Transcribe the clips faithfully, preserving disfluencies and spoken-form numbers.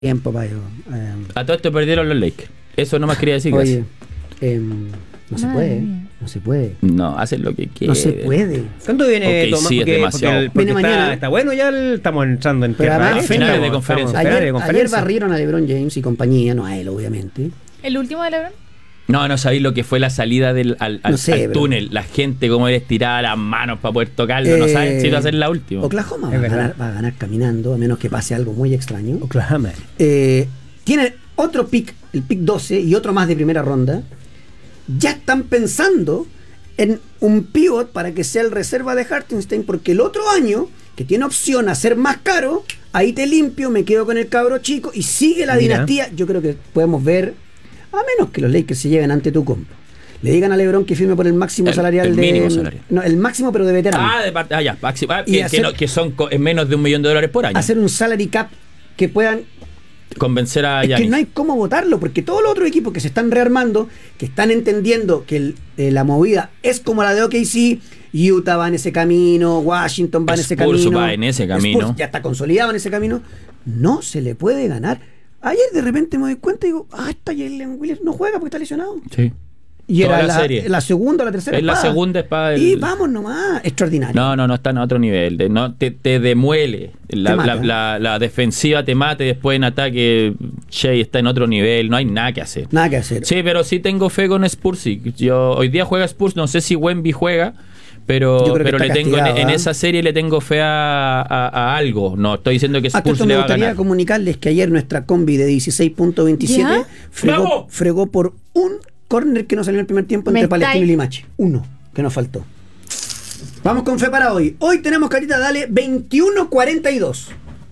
tiempo para yo. Eh, A todo esto perdieron los Lakers. Eso no más quería decir. Oye, eh, no se Madre puede, mía. no se puede. No, hacen lo que quieren. No se puede. ¿Cuándo viene Ok, Tomás? sí, es porque, demasiado. porque, porque Viene está, mañana. está bueno, ya el- estamos entrando en Pero tierra además, derecha, finales de estamos- conferencia. estamos en finales Ayer, de ayer conferencia. barrieron a LeBron James y compañía, no a él, obviamente. ¿El último de LeBron? No, no sabéis lo que fue la salida del, al, al- No sé, al pero- túnel. La gente, cómo era estirada las manos para poder tocarlo. No Eh, saben si va a ser la última. Oklahoma va Es a, verdad. ganar, va a ganar caminando, a menos que pase algo muy extraño. Oklahoma. Eh, tienen otro pick, el pick doce, y otro más de primera ronda. Ya están pensando en un pivot para que sea el reserva de Hartenstein, porque el otro año, que tiene opción a ser más caro, ahí te limpio, me quedo con el cabro chico y sigue la Mira. dinastía. Yo creo que podemos ver, a menos que los Lakers se lleven ante tu compa. Le digan a LeBron que firme por el máximo El- salarial el de. mínimo salarial. No, el máximo, pero de veterano. Ah, de parte. Ah, ya. maxi- ah, Y que, hacer- que no- que son co- en menos de un millón de dólares por año. Hacer un salary cap que puedan. Convencer a Es que Giannis. no hay cómo votarlo, porque todos los otros equipos que se están rearmando, que están entendiendo que el- eh, la movida es como la de O K C, Utah va en ese camino, Washington va en ese Spurs camino. va en ese camino. Spurs ya está consolidado en ese camino. No se le puede ganar. Ayer de repente me doy cuenta y digo, ah, esta Jalen Williams no juega porque está lesionado. Sí. Y Toda era la la, serie. la segunda o la tercera Es la espada. segunda espada del- Y vamos nomás, extraordinario. No, no, no están a otro nivel. De- no, te, te demuele. La, Te mata. la, la- la defensiva te mate, después en ataque Shea está en otro nivel. No hay nada que hacer. Nada que hacer. Sí, pero sí tengo fe con Spurs. Sí. Yo, hoy día juega Spurs, no sé si Wemby juega, pero, Yo creo que pero está le tengo en, castigado, en ¿ah? esa serie le tengo fe a, a- a algo. No estoy diciendo que A todo Spurs esto le me va a gustaría ganar. comunicarles que ayer nuestra combi de dieciséis punto veintisiete ¿Ya? fregó, ¡Bravo! fregó por un córner que no salió en el primer tiempo Me entre Palestino estáis- y Limache. Uno, que nos faltó. Vamos con fe para hoy. Hoy tenemos, Carita, dale veintiuno cuarenta y dos.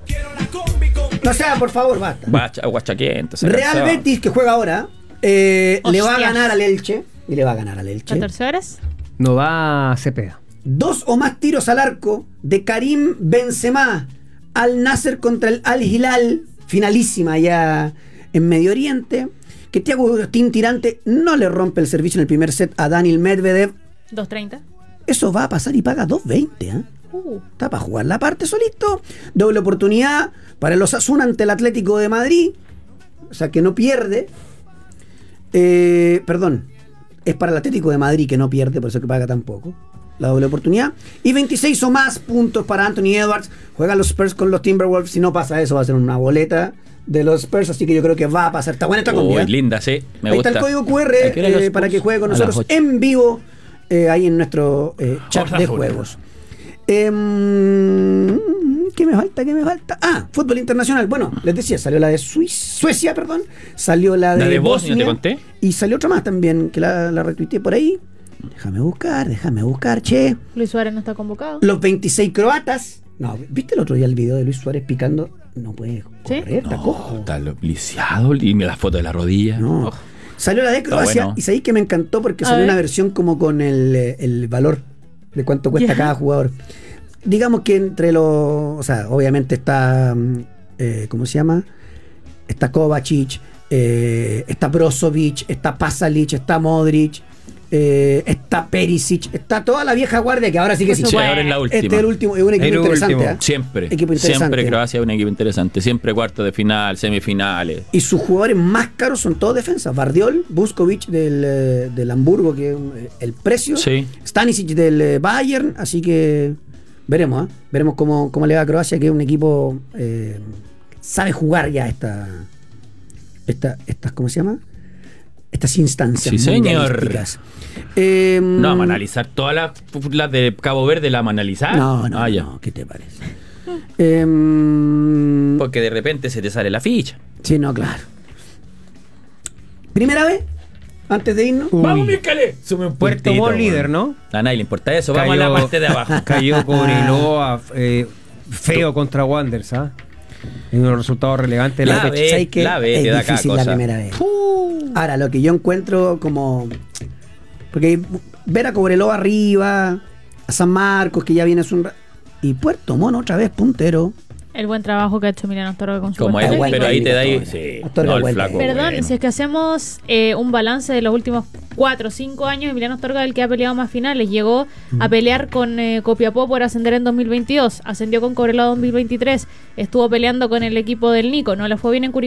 No sea, por favor, basta. Guacha- guachaquiento, se Real cansó. Betis, que juega ahora, eh, le va a Hostias. ganar al Elche. Y le va a ganar al Elche. ¿catorce horas? No va a Cepeda. Dos o más tiros al arco de Karim Benzema al Nasser contra el Al Hilal, finalísima allá en Medio Oriente. Que Thiago Agustín Tirante no le rompe el servicio en el primer set a Daniil Medvedev. ¿dos treinta? Eso va a pasar y paga dos veinte. ¿eh? Uh, Está para jugar la parte solito. Doble oportunidad para el Osasuna ante el Atlético de Madrid. O sea que no pierde. Eh, perdón. Es para el Atlético de Madrid que no pierde, por eso que paga tan poco. La doble oportunidad. Y veintiséis o más puntos para Anthony Edwards. Juegan los Spurs con los Timberwolves. Si no pasa eso, va a ser una boleta de los Spurs. Así que yo creo que va a pasar. Está buena esta combi, Uy, ¿eh? linda, sí. Me Ahí gusta. está el código Q ¿A R qué hora los eh, para Spurs? que juegue con A las nosotros ocho. en vivo. eh, ahí en nuestro eh, chat Jornada de azul. juegos. Em, ¿Qué me falta? ¿Qué me falta? Ah, fútbol internacional. Bueno, les decía, salió la de Suiz- Suecia, perdón. Salió la de, ¿La de Bosnia, te conté? Y salió otra más también, que la, la retuiteé por ahí. Déjame buscar, déjame buscar, che. Luis Suárez no está convocado. Los veintiséis croatas. No, ¿viste el otro día el video de Luis Suárez picando? No puede correr, está cojo. No, está lo- lisiado. Y mira la foto de la rodilla. No. Salió la de Croacia bueno. y sabéis que me encantó porque A salió ver. una versión como con el, eh, el valor de cuánto cuesta Ya. cada jugador. Digamos que entre los. O sea, obviamente está. mm, eh, ¿Cómo se llama? Está Kovacic, eh, está Brozovic, está Pasalic, está Modric, eh, está Perisic, está toda la vieja guardia que ahora sí que sí. Por Sí, supuesto. ahora es la última. Este es el último, es un equipo El interesante. último. ¿eh? Siempre. Equipo interesante. Siempre Croacia es un equipo interesante. Siempre cuarto de final, semifinales. Y sus jugadores más caros son todos defensas. Bardiol, Vuskovic del, eh, del Hamburgo, que es eh, el precio. Sí. Stanisic del eh, Bayern. Así que veremos, ¿eh? Veremos cómo, cómo le va a Croacia, que es un equipo eh, que sabe jugar ya esta, esta, estas, ¿cómo se llama? Estas instancias Sí, señor. mundialísticas. Eh, No, vamos a analizar todas las las de Cabo Verde, las vamos a analizar. No, no, Ah, ya. no, ¿qué te parece? Eh, Porque de repente se te sale la ficha. sí, no, claro. ¿Primera vez? Antes de irnos. Uy. ¡Vamos, Mícale! Sube un Puerto puntito, Montt weón. líder, ¿no? A nadie le importa eso. Vamos a la parte de abajo. Cayó Cobreloa, eh, feo contra Wanderers, ¿ah? En unos resultados relevantes de la, La fecha. B, ¿Sabes qué? la B Es te da cada difícil la cosa. primera vez. Ahora, lo que yo encuentro como. Porque ver a Cobreloa arriba, a San Marcos, que ya viene hace un ra- y Puerto Montt otra vez puntero. El buen trabajo que ha hecho Emiliano Astorga con su Como cuerpo él, buen pero ahí te da ahí. técnico, Sí, Astorga no, el buen flaco. técnico. Perdón, bueno. si es que hacemos eh, un balance de los últimos cuatro o cinco años, Emiliano Astorga es el que ha peleado más finales. Llegó a pelear con eh, Copiapó por ascender en dos mil veintidós, ascendió con Cobreloa en dos mil veintitrés, estuvo peleando con el equipo del Nico, no le fue bien en Curicó.